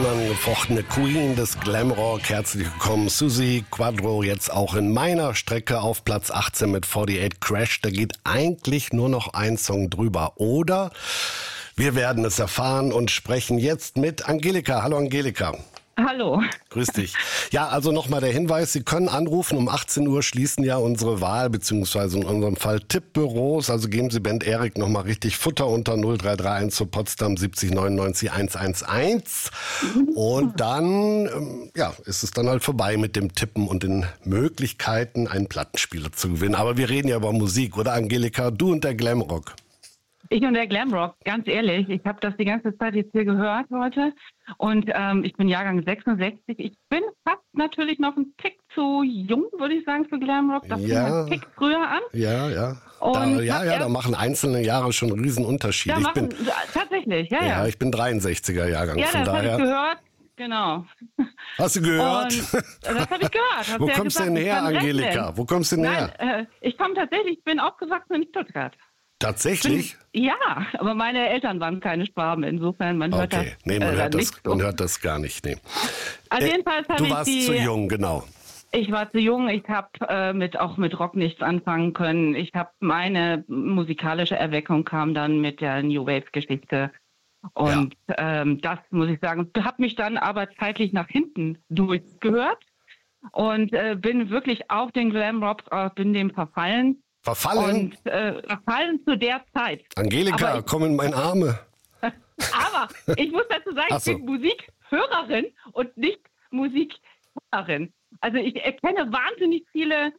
unangefochtene Queen des Glamrock. Herzlich willkommen, Suzi Quatro, jetzt auch in meiner Strecke auf Platz 18 mit 48 Crash. Da geht eigentlich nur noch ein Song drüber, oder? Wir werden es erfahren und sprechen jetzt mit Angelika. Hallo Angelika. Hallo. Grüß dich. Ja, also nochmal der Hinweis, Sie können anrufen. Um 18 Uhr schließen ja unsere Wahl, beziehungsweise in unserem Fall Tippbüros. Also geben Sie Band Erik nochmal richtig Futter unter 0331 zu Potsdam 70 99 111. Und dann, ist es dann halt vorbei mit dem Tippen und den Möglichkeiten, einen Plattenspieler zu gewinnen. Aber wir reden ja über Musik, oder Angelika? Du und der Glamrock. Ich und der Glamrock, ganz ehrlich, ich habe das die ganze Zeit jetzt hier gehört heute und ich bin Jahrgang 66. Ich bin fast natürlich noch ein Tick zu jung, würde ich sagen, für Glamrock. Das fing ein Tick früher an. Ja. Und Da machen einzelne Jahre schon einen Riesen-Unterschied. Tatsächlich, ja. Ja, ich bin 63er Jahrgang, ja, von daher. daher. Habe ich gehört. Genau. Hast du gehört? Und das habe ich gehört. Wo kommst du denn her, Angelika? Wo kommst du denn her? Ich komme tatsächlich, ich bin aufgewachsen in Stuttgart. Tatsächlich? Ja, aber meine Eltern waren keine Schwaben, insofern man hört das. Nee, man hört das gar nicht. Nee. Also jedenfalls habe du warst zu jung, genau. Ich war zu jung, ich habe auch mit Rock nichts anfangen können. Meine musikalische Erweckung kam dann mit der New Wave-Geschichte. Und das muss ich sagen, habe mich dann aber zeitlich nach hinten durchgehört und bin wirklich auf den Glamrock, bin dem verfallen. Verfallen? Und verfallen zu der Zeit. Angelika, komm in meine Arme. Aber ich muss dazu sagen, ich bin Musikhörerin und nicht Musikhörerin. Also ich erkenne wahnsinnig viele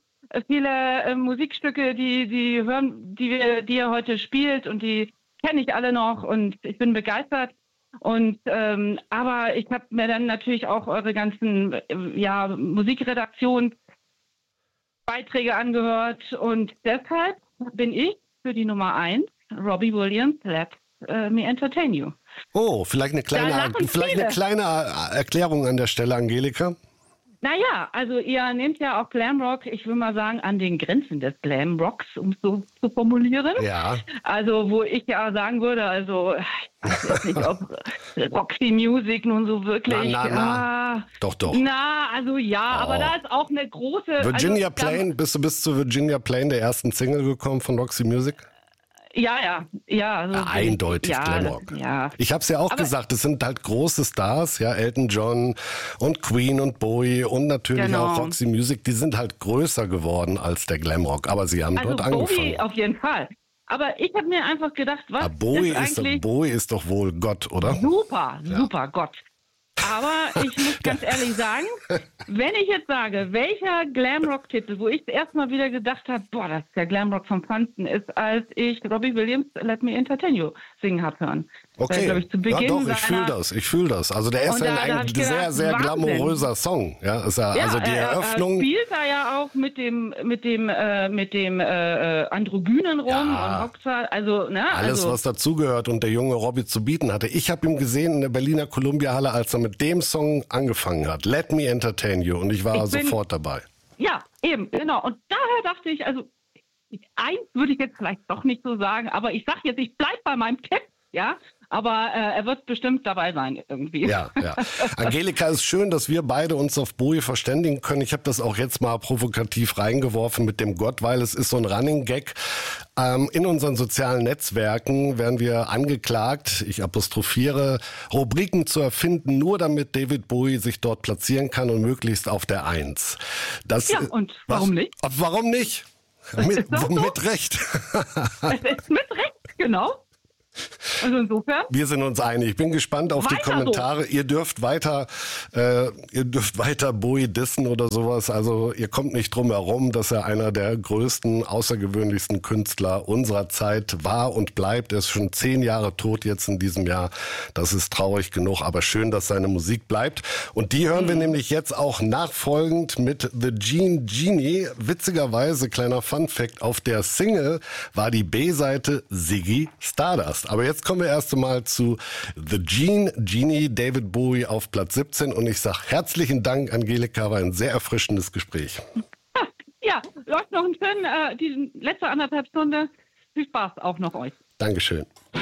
Musikstücke, die ihr heute spielt, und die kenne ich alle noch und ich bin begeistert. Und aber ich habe mir dann natürlich auch eure ganzen Musikredaktionsbeiträge angehört, und deshalb bin ich für die Nummer 1, Robbie Williams, Let Me Entertain You. Oh, vielleicht eine kleine Erklärung an der Stelle, Angelika. Naja, also ihr nehmt ja auch Glamrock, ich will mal sagen, an den Grenzen des Glamrocks, um es so zu formulieren. Ja. Also wo ich ja sagen würde, also ich weiß jetzt nicht, ob Roxy Music nun so wirklich... Doch. Aber da ist auch eine große... Virginia Plain, bist du bis zu Virginia Plain, der ersten Single, gekommen von Roxy Music? Ja. Also eindeutig Glamrock. Ja. Ich habe es ja auch gesagt, es sind halt große Stars, ja, Elton John und Queen und Bowie und natürlich auch Roxy Music, die sind halt größer geworden als der Glamrock, aber sie haben dort angefangen. Bowie auf jeden Fall. Aber ich habe mir einfach gedacht, Bowie ist doch wohl Gott, oder? Super Gott. Aber ich muss ganz ehrlich sagen, wenn ich jetzt sage, welcher Glamrock-Titel, wo ich erstmal wieder gedacht habe, das ist der Glamrock vom Feinsten, ist, als ich Robbie Williams Let Me Entertain You singen habe hören. Okay, ich fühle das. Also der ist ein sehr, sehr glamouröser Song. Ja, ist also die Eröffnung. Spielt er ja auch mit dem Androgynen rum und Rockstar. Alles, was dazugehört und der junge Robbie zu bieten hatte. Ich habe ihn gesehen in der Berliner Columbia-Halle, als er mit dem Song angefangen hat. Let Me Entertain You. Und ich war sofort dabei. Ja, eben, genau. Und daher dachte ich, also eins würde ich jetzt vielleicht doch nicht so sagen, aber ich sage jetzt, ich bleibe bei meinem Tipp, ja. Aber er wird bestimmt dabei sein irgendwie. Ja. Angelika, ist schön, dass wir beide uns auf Bowie verständigen können. Ich habe das auch jetzt mal provokativ reingeworfen mit dem Gott, weil es ist so ein Running Gag. In unseren sozialen Netzwerken werden wir angeklagt, ich apostrophiere, Rubriken zu erfinden, nur damit David Bowie sich dort platzieren kann und möglichst auf der 1. Und warum nicht? Warum nicht? Mit Recht. Es ist mit Recht, genau. Also insofern. Wir sind uns einig. Ich bin gespannt auf die Kommentare. So. Ihr dürft weiter Bowie dissen oder sowas. Also ihr kommt nicht drum herum, dass er einer der größten, außergewöhnlichsten Künstler unserer Zeit war und bleibt. Er ist schon 10 Jahre tot jetzt in diesem Jahr. Das ist traurig genug, aber schön, dass seine Musik bleibt. Und die hören wir nämlich jetzt auch nachfolgend mit The Gene Genie. Witzigerweise, kleiner Funfact, auf der Single war die B-Seite Ziggy Stardust. Aber jetzt kommen wir erst einmal zu The Gene Genie, David Bowie auf Platz 17. Und ich sage herzlichen Dank, Angelika, war ein sehr erfrischendes Gespräch. Ja, läuft noch einen schönen, die letzte 1,5 Stunde. Viel Spaß auch noch euch. Dankeschön.